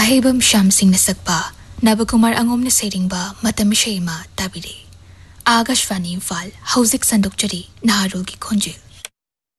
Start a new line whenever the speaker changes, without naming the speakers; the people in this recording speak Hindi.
ताहेबम श्याम सिंह ने सकपा नवकुमार अंगोम ने सेरिंगबा मतम शेमा ताबिरे आकाशवाणी इम्फाल हौजिक संदोकचरी नाहारुल की खोंजेल